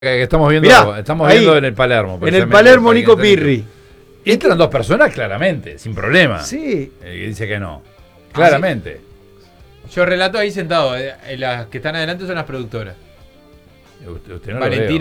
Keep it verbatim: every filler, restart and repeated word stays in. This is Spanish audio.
Que estamos viendo, Mirá, estamos ahí, viendo en el Palermo. En el Palermo, Nico Pirri. Entran dos personas claramente, sin problema. Sí. El que dice que no. Claramente. Ah, sí. Yo relato ahí sentado. Eh, las que están adelante son las productoras. Usted, usted no Valentina. lo veo.